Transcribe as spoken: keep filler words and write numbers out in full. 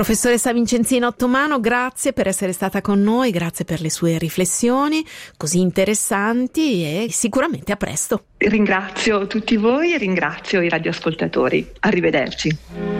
Professoressa Vincenzina Ottomano, grazie per essere stata con noi, grazie per le sue riflessioni così interessanti e sicuramente a presto. Ringrazio tutti voi e ringrazio i radioascoltatori. Arrivederci.